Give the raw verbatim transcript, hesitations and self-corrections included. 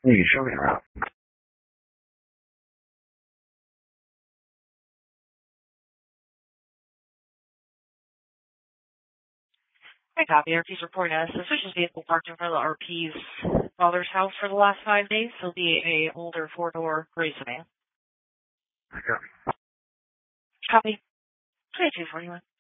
女生名啊。 Hi, copy. R P's reporting us. Suspicious vehicle parked in front of the R P's father's house for the last five days. He'll be a older four-door gray sedan. Okay. Copy. twenty-two forty-one.